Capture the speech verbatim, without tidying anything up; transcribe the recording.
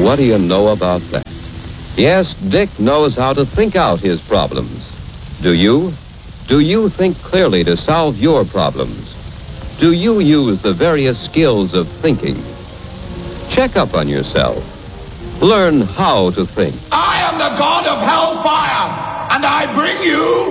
What do you know about that? Yes, Dick knows how to think out his problems. Do you? Do you think clearly to solve your problems? Do you use the various skills of thinking? Check up on yourself. Learn how to think. I am the god of hellfire, and I bring you